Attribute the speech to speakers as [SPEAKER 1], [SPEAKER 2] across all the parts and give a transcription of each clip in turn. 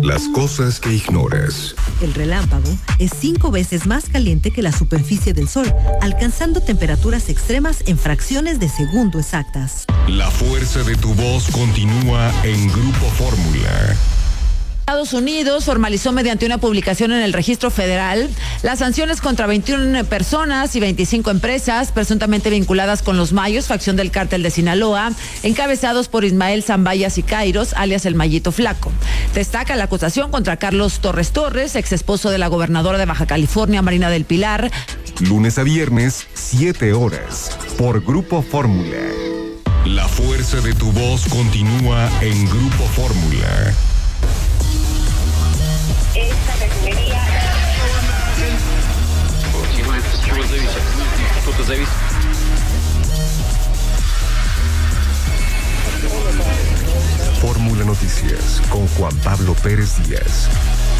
[SPEAKER 1] las cosas que ignoras.
[SPEAKER 2] El relámpago es 5 veces más caliente que la superficie del Sol, alcanzando temperaturas extremas en fracciones de segundo exactas.
[SPEAKER 1] La fuerza de tu voz continúa en Grupo Fórmula.
[SPEAKER 3] Estados Unidos formalizó mediante una publicación en el Registro Federal las sanciones contra 21 personas y 25 empresas presuntamente vinculadas con los Mayos, facción del cártel de Sinaloa, encabezados por Ismael Zambaya Sicairos, alias el Mayito Flaco. Destaca la acusación contra Carlos Torres Torres, ex esposo de la gobernadora de Baja California, Marina del Pilar.
[SPEAKER 1] Lunes a viernes, 7 horas, por Grupo Fórmula. La fuerza de tu voz continúa en Grupo Fórmula.
[SPEAKER 4] Esta refinería.
[SPEAKER 1] Fórmula Noticias con Juan Pablo Pérez Díaz.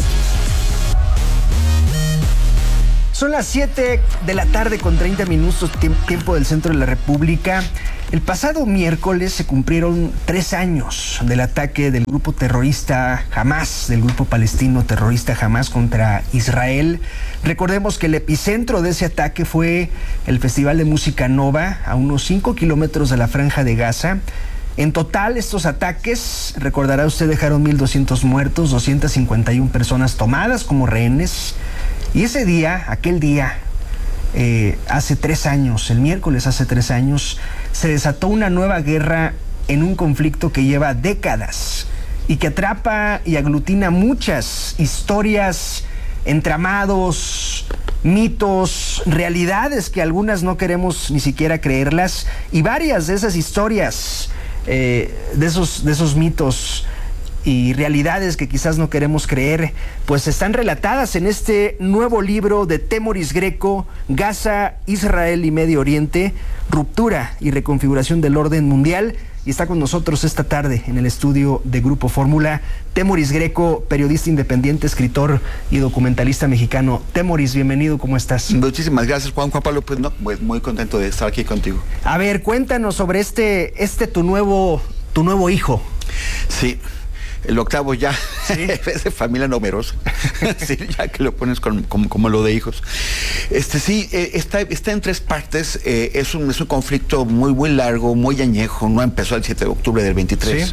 [SPEAKER 5] Son las 7 de la tarde con 30 minutos, tiempo del centro de la República. El pasado miércoles se cumplieron 3 años del ataque del grupo terrorista Hamás, del grupo palestino terrorista Hamás contra Israel. Recordemos que el epicentro de ese ataque fue el Festival de Música Nova, a unos 5 kilómetros de la Franja de Gaza. En total, estos ataques, recordará usted, dejaron 1,200 muertos, 251 personas tomadas como rehenes. Y ese día, aquel día, hace 3 años, el miércoles hace 3 años, se desató una nueva guerra en un conflicto que lleva décadas y que atrapa y aglutina muchas historias, entramados, mitos, realidades que algunas no queremos ni siquiera creerlas, y varias de esas historias, de esos mitos y realidades que quizás no queremos creer, pues están relatadas en este nuevo libro de Temoris Greco, Gaza, Israel y Medio Oriente, ruptura y reconfiguración del orden mundial. Y está con nosotros esta tarde en el estudio de Grupo Fórmula Temoris Greco, periodista independiente, escritor y documentalista mexicano. Temoris, bienvenido, ¿cómo estás?
[SPEAKER 6] Muchísimas gracias, Juan Pablo. Pues muy contento de estar aquí contigo.
[SPEAKER 5] A ver, cuéntanos sobre tu nuevo hijo.
[SPEAKER 6] Sí. El octavo ya, ¿sí? Es de familia numerosa, sí, ya que lo pones como lo de hijos. Sí, está en 3 partes. Es un conflicto muy largo, muy añejo. No empezó el 7 de octubre del 23.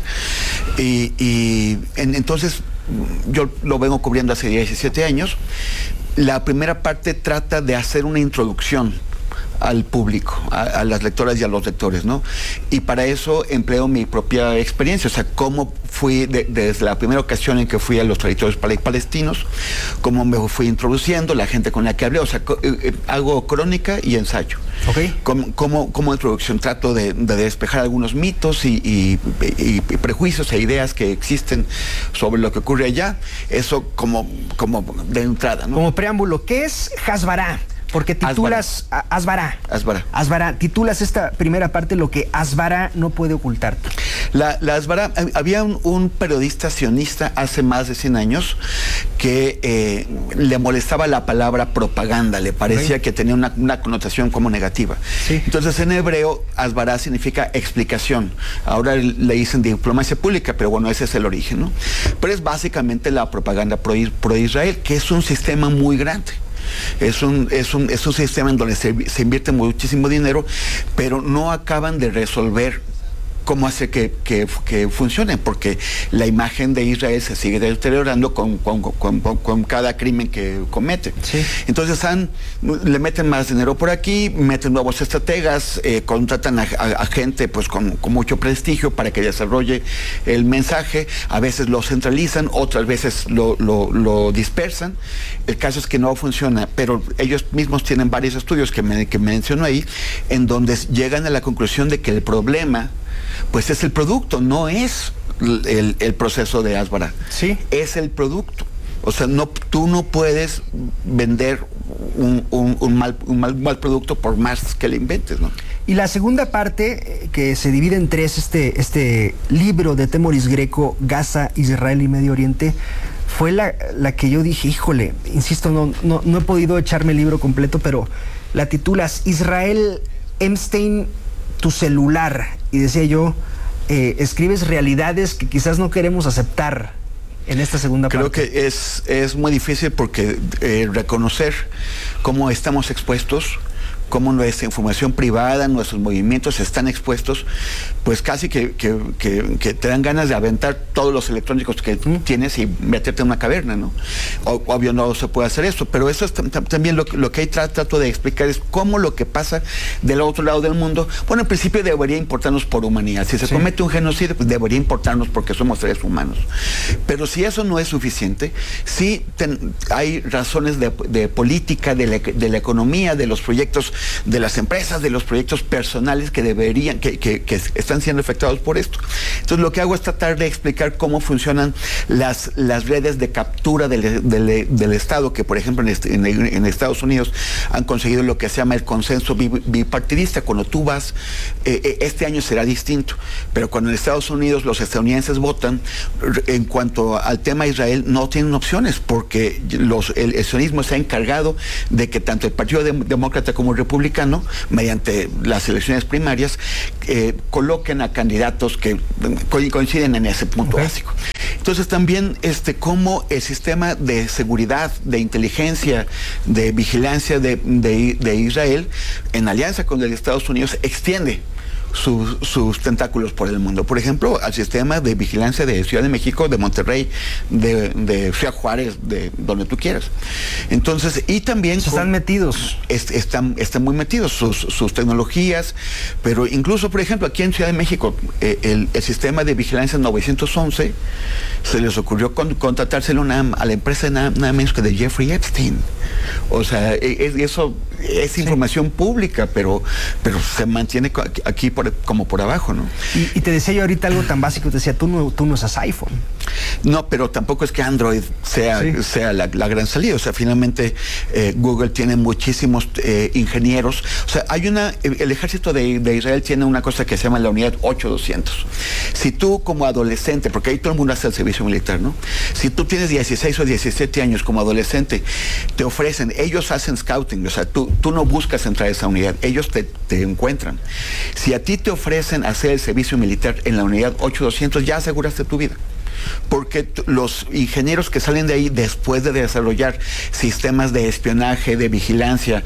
[SPEAKER 6] ¿Sí? Entonces, yo lo vengo cubriendo hace 17 años. La primera parte trata de hacer una introducción al público, a las lectoras y a los lectores, ¿no? Y para eso empleo mi propia experiencia, o sea, cómo fui desde la primera ocasión en que fui a los territorios palestinos, cómo me fui introduciendo, la gente con la que hablé, o sea, hago crónica y ensayo.
[SPEAKER 5] Okay.
[SPEAKER 6] Como introducción trato de despejar algunos mitos y prejuicios e ideas que existen sobre lo que ocurre allá, eso como de entrada, ¿no?
[SPEAKER 5] Como preámbulo, ¿qué es Hasbará? Porque titulas Hasbará, titulas esta primera parte lo que Hasbará no puede ocultarte.
[SPEAKER 6] La Hasbará, había un periodista sionista hace más de 100 años que le molestaba la palabra propaganda, le parecía que tenía una connotación como negativa. Sí. Entonces en hebreo Hasbará significa explicación. Ahora le dicen diplomacia pública, pero bueno, ese es el origen, ¿no? Pero es básicamente la propaganda pro Israel, que es un sistema muy grande. Es un sistema en donde se invierte muchísimo dinero, pero no acaban de resolver cómo hacer que funcione, porque la imagen de Israel se sigue deteriorando con cada crimen que comete. Sí. Entonces le meten más dinero por aquí, meten nuevos estrategas, contratan a gente pues con mucho prestigio para que desarrolle el mensaje. A veces lo centralizan, otras veces lo dispersan. El caso es que no funciona, pero ellos mismos tienen varios estudios que menciono ahí, en donde llegan a la conclusión de que el problema pues es el producto, no es el proceso de Hasbará. Sí. Es el producto. O sea, tú no puedes vender un mal producto por más que le inventes, ¿no?
[SPEAKER 5] Y la segunda parte, que se divide en 3, este libro de Temoris Greco, Gaza, Israel y Medio Oriente, fue la que yo dije, híjole, insisto, no he podido echarme el libro completo, pero la titulas Israel Epstein, tu celular. Y decía yo, escribes realidades que quizás no queremos aceptar. en esta segunda
[SPEAKER 6] parte?
[SPEAKER 5] Creo
[SPEAKER 6] que es muy difícil porque reconocer cómo estamos expuestos, cómo nuestra información privada, nuestros movimientos están expuestos, pues casi que te dan ganas de aventar todos los electrónicos que tienes y meterte en una caverna, ¿no? Obvio no se puede hacer eso, pero eso es también lo que ahí trato de explicar es cómo lo que pasa del otro lado del mundo, bueno, en principio debería importarnos por humanidad. Si se comete un genocidio, pues debería importarnos porque somos seres humanos. Pero si eso no es suficiente, sí hay razones de política, de la economía, de los proyectos de las empresas, de los proyectos personales que deberían, que están siendo afectados por esto. Entonces lo que hago es tratar de explicar cómo funcionan las redes de captura del Estado, que por ejemplo en Estados Unidos han conseguido lo que se llama el consenso bipartidista. Cuando tú vas, este año será distinto, pero cuando en Estados Unidos los estadounidenses votan, en cuanto al tema Israel, no tienen opciones, porque el sionismo se ha encargado de que tanto el Partido Demócrata como el Republicano, mediante las elecciones primarias, coloquen a candidatos que coinciden en ese punto básico. Entonces también cómo el sistema de seguridad, de inteligencia, de vigilancia de Israel, en alianza con el Estados Unidos, extiende sus tentáculos por el mundo. Por ejemplo, al sistema de vigilancia de Ciudad de México, de Monterrey, de Ciudad Juárez, de donde tú quieras. Entonces, y también
[SPEAKER 5] están metidos.
[SPEAKER 6] Están muy metidos sus tecnologías, pero incluso, por ejemplo, aquí en Ciudad de México, el sistema de vigilancia 911 se les ocurrió contratárselo a la empresa nada menos que de Jeffrey Epstein. O sea, eso es información pública, pero se mantiene aquí como por abajo, ¿no?
[SPEAKER 5] Y te decía yo ahorita algo tan básico, te decía, tú no usas iPhone.
[SPEAKER 6] No, pero tampoco es que Android sea la gran salida. O sea, finalmente Google tiene muchísimos ingenieros. O sea, el ejército de Israel tiene una cosa que se llama la unidad 8200. Si tú como adolescente, porque ahí todo el mundo hace el servicio militar, ¿no? Si tú tienes 16 o 17 años como adolescente, te ofrecen, ellos hacen scouting, o sea, tú no buscas entrar a esa unidad, ellos te encuentran. Si a ti te ofrecen hacer el servicio militar en la unidad 8200, ya aseguraste tu vida. Porque los ingenieros que salen de ahí después de desarrollar sistemas de espionaje, de vigilancia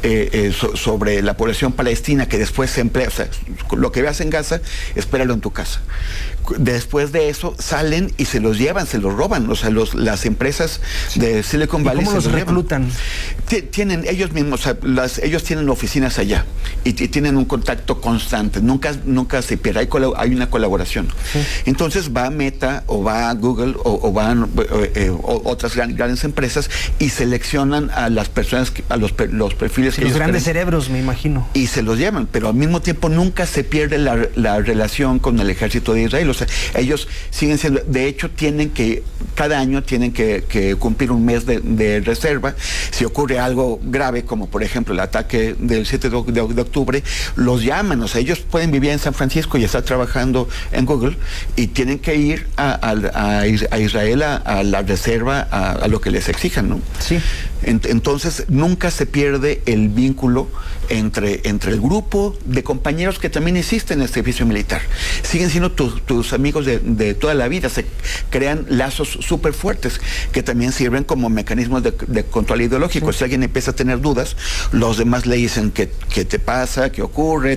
[SPEAKER 6] sobre la población palestina, que después se emplea, o sea, lo que veas en Gaza, espéralo en tu casa. Después de eso salen y se los llevan, se los roban, o sea, las empresas de Silicon Valley.
[SPEAKER 5] ¿Cómo los reclutan?
[SPEAKER 6] Tienen ellos mismos, o sea, ellos tienen oficinas allá y tienen un contacto constante, nunca se pierde, hay una colaboración. Sí. Entonces va a Meta o va a Google o van otras grandes empresas y seleccionan a las personas, a los perfiles que
[SPEAKER 5] los grandes cerebros, me imagino.
[SPEAKER 6] Y se los llevan, pero al mismo tiempo nunca se pierde la relación con el ejército de Israel. O sea, ellos siguen siendo, de hecho cada año tienen que cumplir un mes de reserva. Si ocurre algo grave, como por ejemplo el ataque del 7 de octubre, los llaman. O sea, ellos pueden vivir en San Francisco y estar trabajando en Google y tienen que ir a Israel a la reserva, a lo que les exijan, ¿no?
[SPEAKER 5] Sí.
[SPEAKER 6] Entonces nunca se pierde el vínculo entre el grupo de compañeros que también existen en el servicio militar. Siguen siendo tus amigos de toda la vida. Se crean lazos súper fuertes que también sirven como mecanismos de control ideológico. Sí. Si alguien empieza a tener dudas, los demás le dicen qué te pasa, qué ocurre,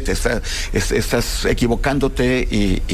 [SPEAKER 6] estás equivocándote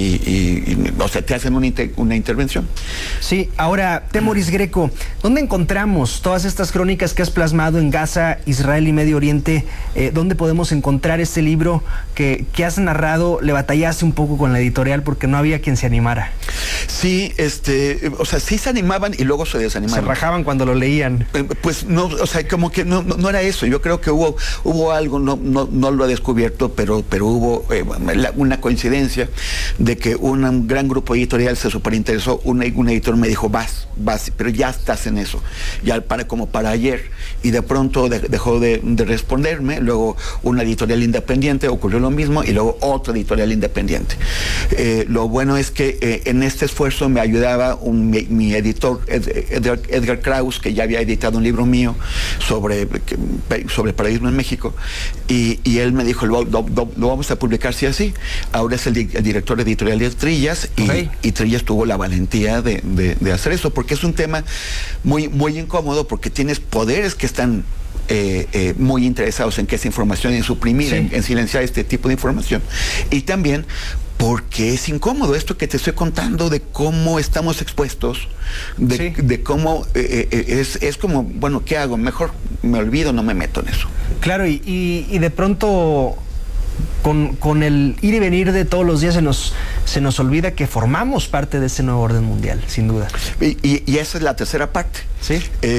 [SPEAKER 6] o sea, te hacen una intervención.
[SPEAKER 5] Sí, ahora, Temoris Greco, ¿dónde encontramos todas estas crónicas que has plasmado en Gaza, Israel y Medio Oriente? ¿Dónde podemos encontrar este libro que has narrado? Le batallaste un poco con la editorial porque no había quien se animara.
[SPEAKER 6] Sí, o sea, sí se animaban y luego se desanimaban.
[SPEAKER 5] Se rajaban cuando lo leían.
[SPEAKER 6] Pues no, o sea, como que no era eso. Yo creo que hubo algo, no lo he descubierto, pero hubo una coincidencia de que un gran grupo editorial se superinteresó. Un editor me dijo, vas, pero ya estás en eso. Ya como para ayer ayer, y de pronto dejó de responderme. Luego una editorial independiente ocurrió lo mismo, y luego otra editorial independiente. Lo bueno es que en este esfuerzo me ayudaba mi editor, Edgar Kraus, que ya había editado un libro mío sobre periodismo en México, y él me dijo, lo vamos a publicar sí así. Ahora es el director editorial de Trillas, y Trillas tuvo la valentía de hacer eso, porque es un tema muy, muy incómodo, porque tienes poderes que están muy interesados en que esa información, en suprimir, en silenciar este tipo de información, y también porque es incómodo esto que te estoy contando de cómo estamos expuestos, de cómo es como, bueno, ¿qué hago? Mejor me olvido, no me meto en eso.
[SPEAKER 5] Claro, y de pronto con el ir y venir de todos los días se nos olvida que formamos parte de ese nuevo orden mundial, sin duda.
[SPEAKER 6] Y esa es la tercera parte.
[SPEAKER 5] Sí.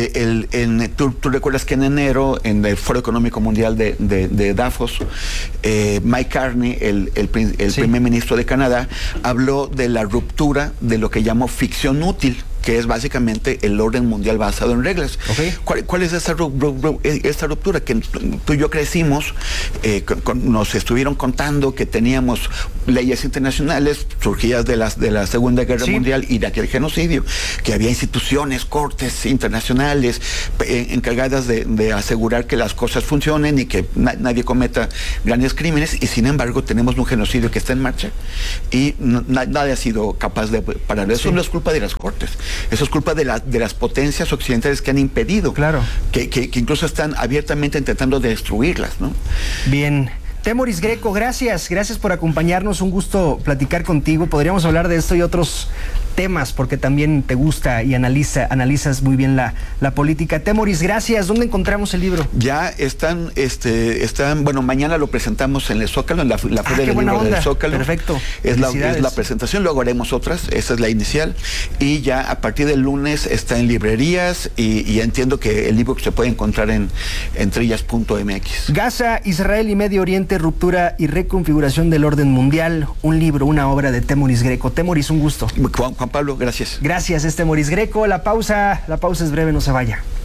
[SPEAKER 6] Tú recuerdas que en enero, en el Foro Económico Mundial de Davos, Mike Carney, el primer ministro de Canadá, habló de la ruptura de lo que llamó ficción útil, que es básicamente el orden mundial basado en reglas. ¿Cuál es esa ruptura? Que tú y yo crecimos, nos estuvieron contando que teníamos leyes internacionales surgidas de la Segunda Guerra Mundial y de aquel genocidio, que había instituciones, cortes internacionales encargadas de asegurar que las cosas funcionen y que nadie cometa grandes crímenes, y sin embargo tenemos un genocidio que está en marcha y nadie ha sido capaz de parar. Eso no es culpa de las cortes. Eso es culpa de las potencias occidentales que han impedido, que incluso están abiertamente intentando destruirlas, ¿no?
[SPEAKER 5] Bien. Temoris Greco, gracias por acompañarnos, un gusto platicar contigo. Podríamos hablar de esto y otros temas, porque también te gusta y analizas muy bien la política. Temoris, gracias. ¿Dónde encontramos el libro?
[SPEAKER 6] Ya están, bueno, mañana lo presentamos en el Zócalo, en la Feria del Libro del Zócalo.
[SPEAKER 5] Perfecto.
[SPEAKER 6] Es la presentación, luego haremos otras, esa es la inicial, y ya a partir del lunes está en librerías, y entiendo que el libro se puede encontrar en trillas.mx.
[SPEAKER 5] Gaza, Israel y Medio Oriente, ruptura y reconfiguración del orden mundial, un libro, una obra de Temoris Greco. Temoris, un gusto.
[SPEAKER 6] Juan Pablo, gracias.
[SPEAKER 5] Gracias, Temoris Greco. La pausa es breve, no se vaya.